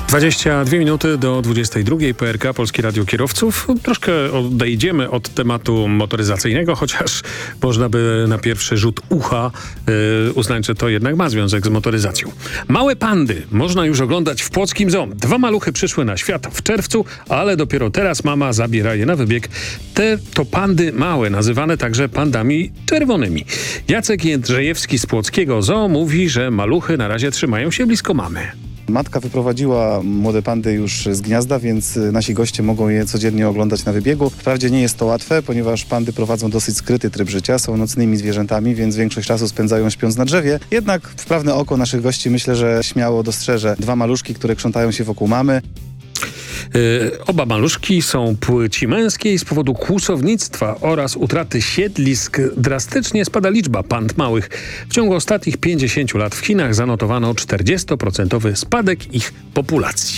22 minuty do 22. PRK, Polskie Radio Kierowców. Troszkę odejdziemy od tematu motoryzacyjnego, chociaż można by na pierwszy rzut ucha uznać, że to jednak ma związek z motoryzacją. Małe pandy można już oglądać w płockim zoo. 2 maluchy przyszły na świat w czerwcu, ale dopiero teraz mama zabiera je na wybieg. Te to pandy małe, nazywane także pandami czerwonymi. Jacek Jędrzejewski z płockiego zoo mówi, że maluchy na razie trzymają się blisko mamy. Matka wyprowadziła młode pandy już z gniazda, więc nasi goście mogą je codziennie oglądać na wybiegu. Wprawdzie nie jest to łatwe, ponieważ pandy prowadzą dosyć skryty tryb życia, są nocnymi zwierzętami, więc większość czasu spędzają śpiąc na drzewie. Jednak wprawne oko naszych gości myślę, że śmiało dostrzeże 2 maluszki, które krzątają się wokół mamy. Oba maluszki są płci męskiej. Z powodu kłusownictwa oraz utraty siedlisk drastycznie spada liczba pand małych. W ciągu ostatnich 50 lat w Chinach zanotowano 40% spadek ich populacji.